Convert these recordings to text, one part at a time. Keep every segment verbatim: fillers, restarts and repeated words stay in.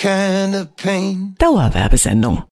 kind of pain. Dauerwerbesendung.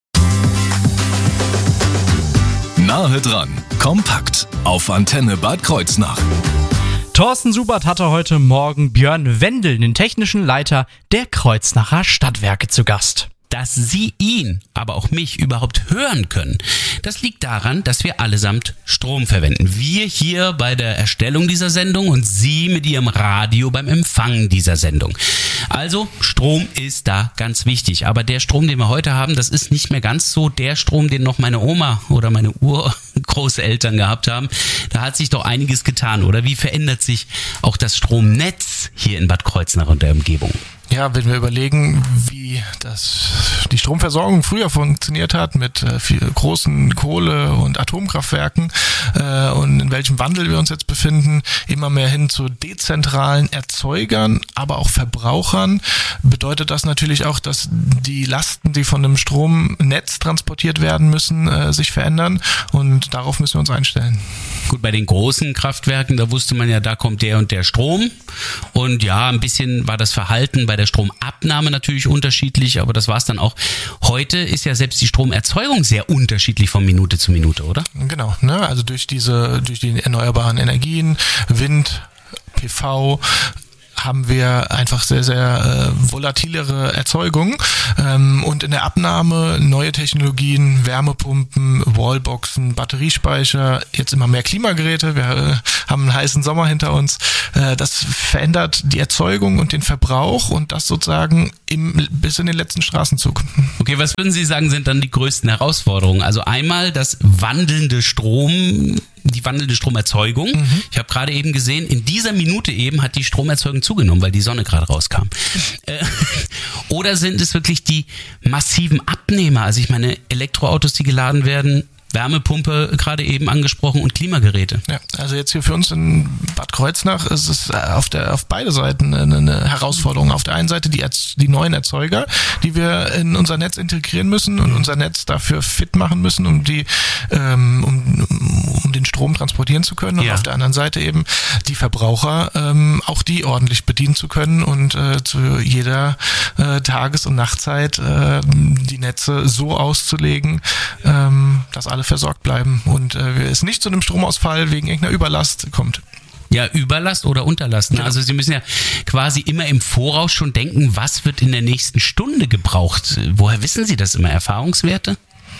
Nahe dran, kompakt, auf Antenne Bad Kreuznach. Thorsten Subert hatte heute Morgen Björn Wendel, den technischen Leiter der Kreuznacher Stadtwerke, zu Gast. Dass Sie ihn, aber auch mich überhaupt hören können, das liegt daran, dass wir allesamt Strom verwenden. Wir hier bei der Erstellung dieser Sendung und Sie mit Ihrem Radio beim Empfangen dieser Sendung. Also Strom ist da ganz wichtig. Aber der Strom, den wir heute haben, das ist nicht mehr ganz so der Strom, den noch meine Oma oder meine Urgroßeltern gehabt haben. Da hat sich doch einiges getan, oder? Wie verändert sich auch das Stromnetz hier in Bad Kreuznach und der Umgebung? Ja, wenn wir überlegen, wie das, die Stromversorgung früher funktioniert hat mit äh, viel, großen Kohle- und Atomkraftwerken äh, und in welchem Wandel wir uns jetzt befinden, immer mehr hin zu dezentralen Erzeugern, aber auch Verbrauchern, bedeutet das natürlich auch, dass die Lasten, die von dem Stromnetz transportiert werden müssen, äh, sich verändern, und darauf müssen wir uns einstellen. Gut, bei den großen Kraftwerken, da wusste man ja, da kommt der und der Strom, und ja, ein bisschen war das Verhalten bei der Stromabnahme natürlich unterschiedlich, aber das war es dann auch. Heute ist ja selbst die Stromerzeugung sehr unterschiedlich von Minute zu Minute, oder? Genau, ne? Also durch diese, durch die erneuerbaren Energien, Wind, P V, haben wir einfach sehr, sehr äh, volatilere Erzeugung, ähm, und in der Abnahme neue Technologien, Wärmepumpen, Wallboxen, Batteriespeicher, jetzt immer mehr Klimageräte, wir äh, haben einen heißen Sommer hinter uns, äh, das verändert die Erzeugung und den Verbrauch, und das sozusagen im, bis in den letzten Straßenzug. Okay, was würden Sie sagen, sind dann die größten Herausforderungen? Also einmal das wandelnde Strom, die wandelnde Stromerzeugung. Mhm. Ich habe gerade eben gesehen, in dieser Minute eben hat die Stromerzeugung zugenommen, weil die Sonne gerade rauskam. Äh, oder sind es wirklich die massiven Abnehmer? Also ich meine, Elektroautos, die geladen werden, Wärmepumpe gerade eben angesprochen und Klimageräte. Ja, also jetzt hier für uns in Bad Kreuznach ist es auf der auf beide Seiten eine, eine Herausforderung. Auf der einen Seite die, die neuen Erzeuger, die wir in unser Netz integrieren müssen und unser Netz dafür fit machen müssen, um die ähm, um, um den Strom transportieren zu können. Und ja, auf der anderen Seite eben die Verbraucher, ähm, auch die ordentlich bedienen zu können und äh, zu jeder äh, Tages- und Nachtzeit äh, die Netze so auszulegen, ähm, dass alle versorgt bleiben und äh, es nicht zu einem Stromausfall wegen irgendeiner Überlast kommt. Ja, Überlast oder Unterlast. Ne? Genau. Also Sie müssen ja quasi immer im Voraus schon denken, was wird in der nächsten Stunde gebraucht. Woher wissen Sie das immer? Erfahrungswerte?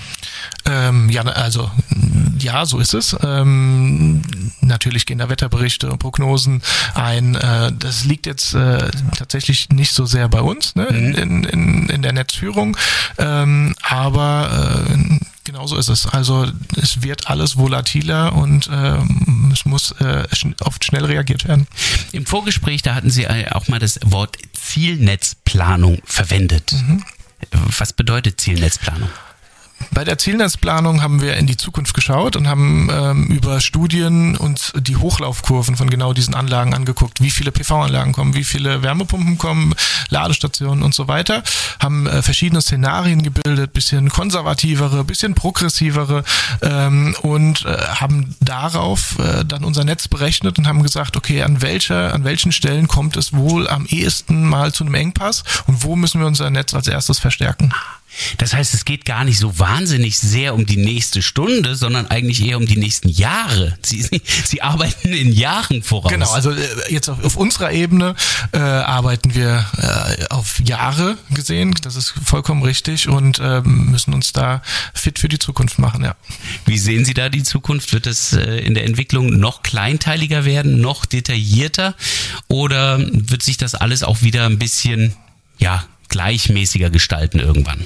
Ähm, ja, also ja, so ist es. Ähm, natürlich gehen da Wetterberichte und Prognosen ein. Äh, das liegt jetzt äh, tatsächlich nicht so sehr bei uns, ne, mhm. in, in, in der Netzführung, ähm, aber äh, genau so ist es. Also es wird alles volatiler und äh, es muss äh, oft schnell reagiert werden. Im Vorgespräch, da hatten Sie auch mal das Wort Zielnetzplanung verwendet. Mhm. Was bedeutet Zielnetzplanung? Bei der Zielnetzplanung haben wir in die Zukunft geschaut und haben ähm, über Studien uns die Hochlaufkurven von genau diesen Anlagen angeguckt. Wie viele P V-Anlagen kommen, wie viele Wärmepumpen kommen, Ladestationen und so weiter. Haben äh, verschiedene Szenarien gebildet, bisschen konservativere, bisschen progressivere ähm, und äh, haben darauf äh, dann unser Netz berechnet und haben gesagt, okay, an welcher, an welchen Stellen kommt es wohl am ehesten mal zu einem Engpass und wo müssen wir unser Netz als erstes verstärken? Das heißt, es geht gar nicht so wahnsinnig sehr um die nächste Stunde, sondern eigentlich eher um die nächsten Jahre. Sie, Sie, Sie arbeiten in Jahren voraus. Genau, also jetzt auf, auf unserer Ebene äh, arbeiten wir äh, auf Jahre gesehen. Das ist vollkommen richtig und äh, müssen uns da fit für die Zukunft machen, ja. Wie sehen Sie da die Zukunft? Wird es äh, in der Entwicklung noch kleinteiliger werden, noch detaillierter? Oder wird sich das alles auch wieder ein bisschen, ja, gleichmäßiger gestalten irgendwann?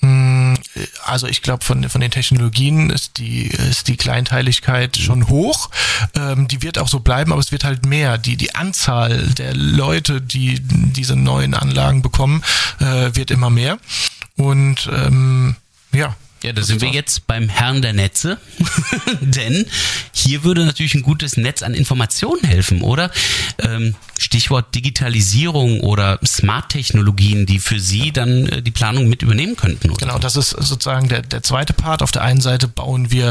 Also ich glaube, von, von den Technologien ist die, ist die Kleinteiligkeit schon hoch. Ähm, die wird auch so bleiben, aber es wird halt mehr. Die, die Anzahl der Leute, die diese neuen Anlagen bekommen, äh, wird immer mehr. Und ähm, ja. Ja, da sind wir jetzt beim Herrn der Netze, denn hier würde natürlich ein gutes Netz an Informationen helfen, oder? Ähm, Stichwort Digitalisierung oder Smart-Technologien, die für Sie dann äh, die Planung mit übernehmen könnten, oder? Genau, das ist sozusagen der, der zweite Part. Auf der einen Seite bauen wir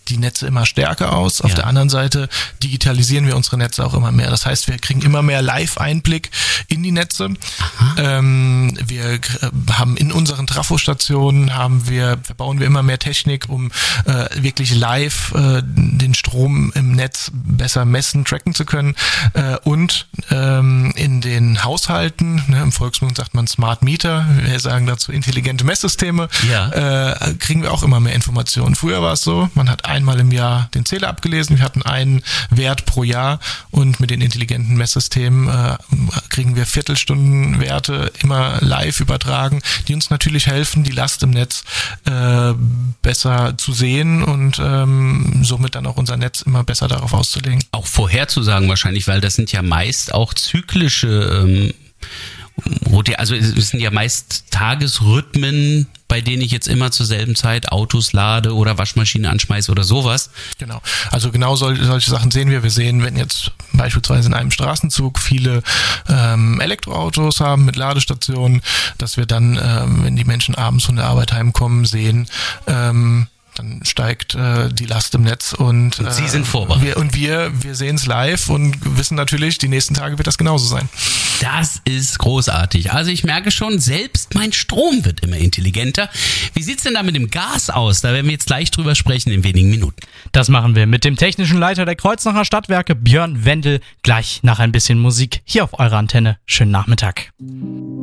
die Netze immer stärker aus. Auf Ja. der anderen Seite digitalisieren wir unsere Netze auch immer mehr. Das heißt, wir kriegen immer mehr Live-Einblick in die Netze. Ähm, wir k- haben in unseren Trafostationen haben wir, bauen wir immer mehr Technik, um äh, wirklich live äh, den Strom im Netz besser messen, tracken zu können. Äh, und ähm, in den Haushalten, ne, im Volksmund sagt man Smart Meter, wir sagen dazu intelligente Messsysteme, Ja. äh, kriegen wir auch immer mehr Informationen. Früher war es so, man hat einmal im Jahr den Zähler abgelesen, wir hatten einen Wert pro Jahr und mit den intelligenten Messsystemen äh, kriegen wir Viertelstundenwerte immer live übertragen, die uns natürlich helfen, die Last im Netz äh, besser zu sehen und ähm, somit dann auch unser Netz immer besser darauf auszulegen. Auch vorherzusagen wahrscheinlich, weil das sind ja meist auch zyklische, ähm, Rote- also es sind ja meist Tagesrhythmen, bei denen ich jetzt immer zur selben Zeit Autos lade oder Waschmaschine anschmeiße oder sowas. Genau. Also genau sol- solche Sachen sehen wir. Wir sehen, wenn jetzt beispielsweise in einem Straßenzug viele ähm, Elektroautos haben mit Ladestationen, dass wir dann, ähm, wenn die Menschen abends von der Arbeit heimkommen, sehen, ähm, dann steigt äh, die Last im Netz und, Und Sie äh, sind vorbereitet. Wir, und wir, wir sehen es live und wissen natürlich, die nächsten Tage wird das genauso sein. Das ist großartig. Also ich merke schon, selbst mein Strom wird immer intelligenter. Wie sieht's denn da mit dem Gas aus? Da werden wir jetzt gleich drüber sprechen in wenigen Minuten. Das machen wir mit dem technischen Leiter der Kreuznacher Stadtwerke, Björn Wendel, gleich nach ein bisschen Musik hier auf eurer Antenne. Schönen Nachmittag.